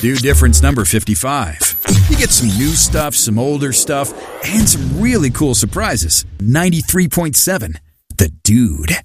Do difference number 55. You get some new stuff, some older stuff, and some really cool surprises. 93.7 The Dude.